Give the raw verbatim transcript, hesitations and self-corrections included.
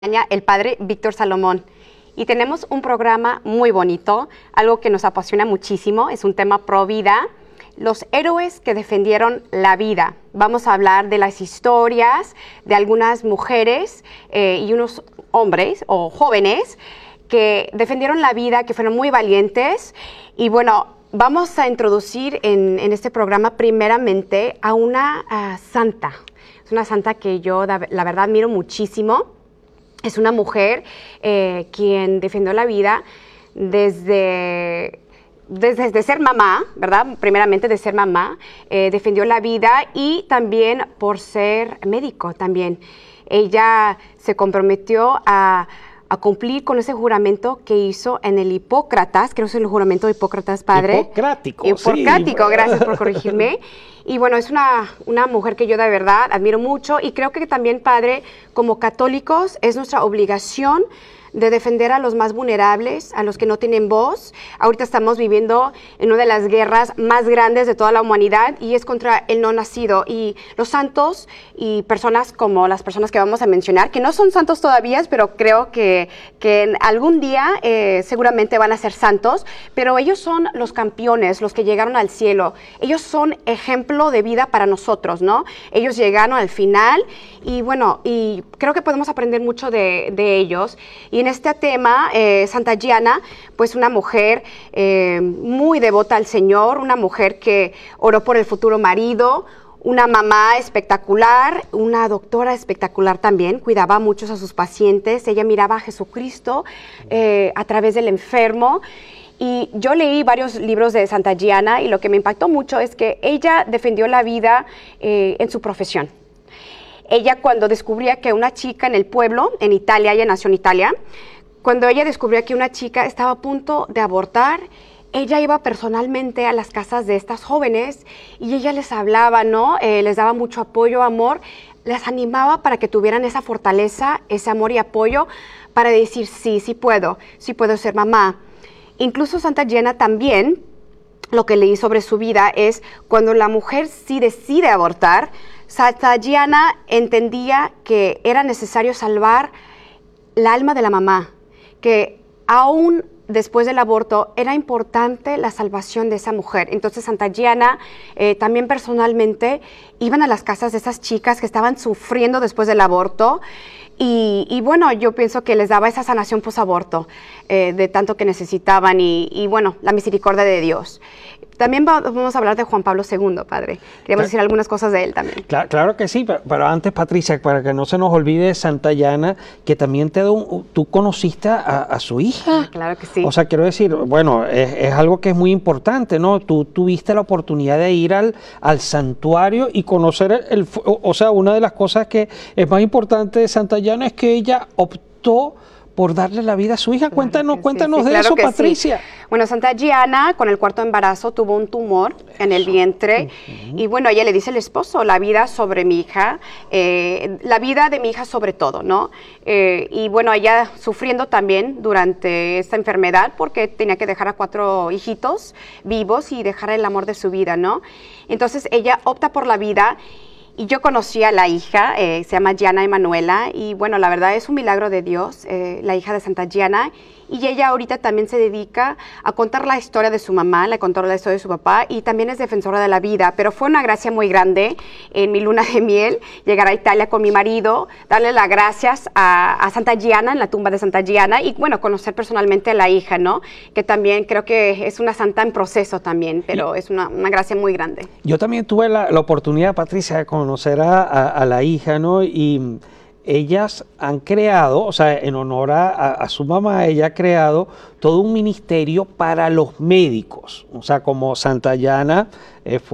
El padre Víctor Salomón. Y tenemos un programa muy bonito, algo que nos apasiona muchísimo, es un tema pro vida, los héroes que defendieron la vida. Vamos a hablar de las historias de algunas mujeres eh, y unos hombres o jóvenes que defendieron la vida, que fueron muy valientes. Y bueno, vamos a introducir en, en este programa primeramente a una uh, santa. Es una santa que yo la verdad admiro muchísimo. Es una mujer eh, quien defendió la vida desde, desde, desde ser mamá, ¿verdad? Primeramente de ser mamá, eh, defendió la vida y también por ser médico también. Ella se comprometió a, a cumplir con ese juramento que hizo en el Hipócrates, creo que es el juramento de Hipócrates, padre. Hipocrático. Hipocrático, sí. Gracias por corregirme. Y bueno, es una, una mujer que yo de verdad admiro mucho y creo que también, padre, como católicos es nuestra obligación de defender a los más vulnerables, a los que no tienen voz. Ahorita estamos viviendo en una de las guerras más grandes de toda la humanidad y es contra el no nacido. Y los santos y personas como las personas que vamos a mencionar, que no son santos todavía, pero creo que, que en algún día eh, seguramente van a ser santos, pero ellos son los campeones, los que llegaron al cielo. Ellos son ejemplo de vida para nosotros, ¿no? Ellos llegaron al final y bueno, y creo que podemos aprender mucho de, de ellos. Y en este tema, eh, Santa Gianna, pues una mujer eh, muy devota al Señor, una mujer que oró por el futuro marido, una mamá espectacular, una doctora espectacular también, cuidaba mucho a sus pacientes, ella miraba a Jesucristo eh, a través del enfermo. Y yo leí varios libros de Santa Gianna y lo que me impactó mucho es que ella defendió la vida eh, en su profesión. Ella cuando descubría que una chica en el pueblo, en Italia, ella nació en Italia, cuando ella descubría que una chica estaba a punto de abortar, ella iba personalmente a las casas de estas jóvenes y ella les hablaba, ¿no? Eh, les daba mucho apoyo, amor, les animaba para que tuvieran esa fortaleza, ese amor y apoyo para decir, sí, sí puedo, sí puedo ser mamá. Incluso Santa Gianna también, lo que leí sobre su vida es cuando la mujer sí decide abortar, Santa Gianna entendía que era necesario salvar la alma de la mamá, que aún después del aborto era importante la salvación de esa mujer. Entonces Santa Gianna eh, también personalmente iban a las casas de esas chicas que estaban sufriendo después del aborto y, y bueno, yo pienso que les daba esa sanación posaborto eh, de tanto que necesitaban y, y bueno, la misericordia de Dios. También vamos a hablar de Juan Pablo segundo, padre. Queríamos claro. decir algunas cosas de él también. Claro, claro que sí, pero, pero antes, Patricia, para que no se nos olvide Santa Gianna, que también te un, tú conociste a, a su hija. Ah, claro que sí. O sea, quiero decir, bueno, es, es algo que es muy importante, ¿no? Tú tuviste la oportunidad de ir al, al santuario y conocer, el, el o, o sea, una de las cosas que es más importante de Santa Gianna es que ella optó por darle la vida a su hija. Claro cuéntanos cuéntanos sí, sí, de claro eso, Patricia. Sí. Bueno, Santa Gianna, con el cuarto embarazo, tuvo un tumor eso. en el vientre. Uh-huh. Y bueno, ella le dice al esposo, la vida sobre mi hija, eh, la vida de mi hija sobre todo, ¿no? Eh, y bueno, ella sufriendo también durante esta enfermedad porque tenía que dejar a cuatro hijitos vivos y dejar el amor de su vida, ¿no? Entonces ella opta por la vida. Y yo conocí a la hija, eh, se llama Gianna Emanuela, y bueno, la verdad es un milagro de Dios, eh, la hija de Santa Gianna, y ella ahorita también se dedica a contar la historia de su mamá, le contó la historia de su papá, y también es defensora de la vida, pero fue una gracia muy grande en mi luna de miel, llegar a Italia con mi marido, darle las gracias a, a Santa Gianna, en la tumba de Santa Gianna, y bueno, conocer personalmente a la hija, ¿no? Que también creo que es una santa en proceso también, pero es una, una gracia muy grande. Yo también tuve la, la oportunidad, Patricia, de conocer a, a, a la hija, ¿no? Y ellas han creado, o sea, en honor a, a su mamá, ella ha creado todo un ministerio para los médicos, o sea, como Santa Gianna eh, fue